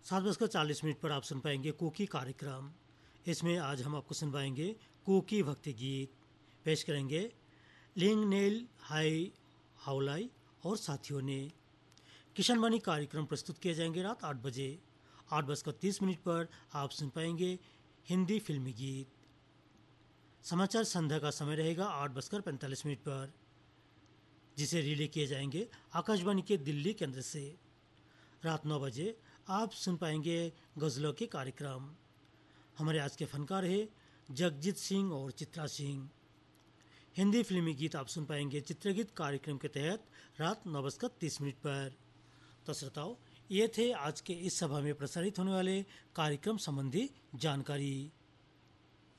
7:40 पर आप सुन पाएंगे कुकी कार्यक्रम। इसमें आज हम आपको सुनवाएंगे कुकी भक्ति गीत। पेश करेंगे लिंग नेल हाई हाउलाई और साथियों ने। किशन वाणी कार्यक्रम प्रस्तुत किए जाएंगे रात 8 बजे। 8:30 पर आप सुन पाएंगे हिंदी फिल्मी गीत। समाचार संध्या का समय रहेगा 8:45 पर, जिसे रिले किए जाएंगे आकाशवाणी के दिल्ली केंद्र से। रात 9 बजे आप सुन पाएंगे गज़लों के कार्यक्रम। हमारे आज के फनकार हैं जगजीत सिंह और चित्रा सिंह। हिंदी फिल्मी गीत आप सुन पाएंगे चित्रगीत कार्यक्रम के तहत रात 9:30 पर। तो श्रोताओं, ये थे आज के इस सभा में प्रसारित होने वाले कार्यक्रम संबंधी जानकारी।